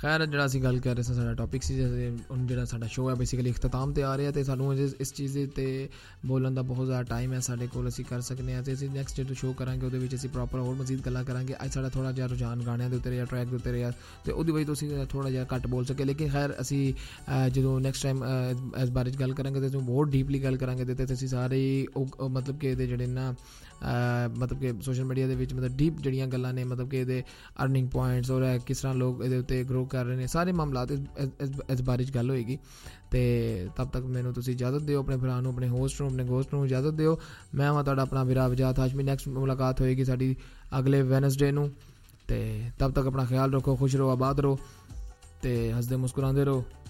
खैर ਜਿਹੜਾ ਅਸੀਂ ਗੱਲ ਕਰ ਰਹੇ ਸੀ ਸਾਡਾ ਟੌਪਿਕ ਸੀ ਹੁਣ ਜਿਹੜਾ ਸਾਡਾ ਸ਼ੋਅ ਹੈ ਬੇਸਿਕਲੀ ਇਖਤਤਾਮ 'ਤੇ ਆ ਰਿਹਾ ਅਤੇ ਸਾਨੂੰ ਇਸ ਚੀਜ਼ 'ਤੇ ਬੋਲਣ ਦਾ ਬਹੁਤ ਜ਼ਿਆਦਾ ਟਾਈਮ ਹੈ ਸਾਡੇ ਕੋਲ, ਅਸੀਂ ਕਰ ਸਕਦੇ ਹਾਂ ਅਤੇ ਅਸੀਂ ਨੈਕਸਟ ਜਦੋਂ ਸ਼ੋਅ ਕਰਾਂਗੇ ਉਹਦੇ ਵਿੱਚ ਅਸੀਂ ਪ੍ਰੋਪਰ ਹੋਰ ਮਜ਼ੀਦ ਗੱਲਾਂ ਕਰਾਂਗੇ। ਅੱਜ ਸਾਡਾ ਥੋੜ੍ਹਾ ਜਿਹਾ ਰੁਝਾਨ ਗਾਣਿਆਂ ਦੇ ਉੱਤੇ ਰਿਹਾ, ਟਰੈਕ ਦੇ ਉੱਤੇ ਰਿਹਾ ਅਤੇ ਉਹਦੀ ਵਜ੍ਹਾ ਤੋਂ ਅਸੀਂ ਥੋੜ੍ਹਾ ਜਿਹਾ ਘੱਟ ਬੋਲ ਸਕੇ। ਲੇਕਿਨ ਖੈਰ ਅਸੀਂ ਜਦੋਂ ਨੈਕਸਟ ਟਾਈਮ ਇਸ ਬਾਰੇ 'ਚ ਗੱਲ ਕਰਾਂਗੇ ਤਾਂ ਅਸੀਂ ਬਹੁਤ ਡੀਪਲੀ ਗੱਲ ਕਰਾਂਗੇ ਅਤੇ ਅਸੀਂ ਸਾਰੇ ਮਤਲਬ ਕਿ ਇਹਦੇ ਜਿਹੜੇ ਨਾ ਮਤਲਬ ਕਿ ਸੋਸ਼ਲ ਮੀਡੀਆ ਦੇ ਵਿੱਚ ਮਤਲਬ ਡੀਪ ਜਿਹੜੀਆਂ ਗੱਲਾਂ ਨੇ ਮਤਲਬ ਕਿ ਇਹਦੇ ਅਰਨਿੰਗ ਪੁਆਇੰਟਸ ਔਰ ਕਿਸ ਤਰ੍ਹਾਂ ਲੋਕ ਇਹਦੇ ਉੱਤੇ ਗਰੋ ਕਰ ਰਹੇ ਨੇ ਸਾਰੇ ਮਾਮਲਾਤ ਇਸ ਬਾਰੇ 'ਚ ਗੱਲ ਹੋਏਗੀ। ਅਤੇ ਤਬ ਤੱਕ ਮੈਨੂੰ ਤੁਸੀਂ ਇਜਾਜ਼ਤ ਦਿਓ, ਆਪਣੇ ਭਰਾ ਨੂੰ, ਆਪਣੇ ਹੋਸਟ ਨੂੰ, ਆਪਣੇ ਗੋਸਟ ਨੂੰ ਇਜਾਜ਼ਤ ਦਿਓ। ਮੈਂ ਹਾਂ ਤੁਹਾਡਾ ਆਪਣਾ ਵੀਰਾ ਵਜਾਤ ਹਾਸ਼ਮੀ। ਨੈਕਸਟ ਮੁਲਾਕਾਤ ਹੋਏਗੀ ਸਾਡੀ ਅਗਲੇ ਵੈਨਸਡੇ ਨੂੰ ਅਤੇ ਤਬ ਤੱਕ ਆਪਣਾ ਖਿਆਲ ਰੱਖੋ, ਖੁਸ਼ ਰਹੋ, ਆਬਾਦ ਰਹੋ ਅਤੇ ਹੱਸਦੇ ਮੁਸਕਰਾਉਂਦੇ ਰਹੋ।